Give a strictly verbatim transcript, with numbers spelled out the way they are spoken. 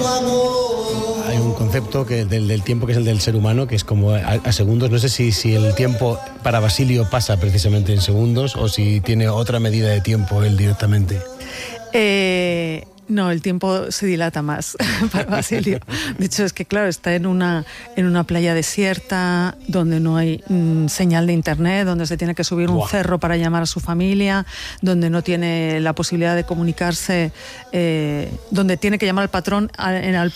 Hay un concepto que del, del tiempo que es el del ser humano, que es como a, a segundos. No sé si, si el tiempo para Basilio pasa precisamente en segundos o si tiene otra medida de tiempo él directamente. Eh... No, el tiempo se dilata más para Basilio. De hecho, es que claro, está en una, en una playa desierta, donde no hay mmm, señal de internet, donde se tiene que subir un wow. cerro para llamar a su familia, donde no tiene la posibilidad de comunicarse, eh, donde tiene que llamar al patrón al, al,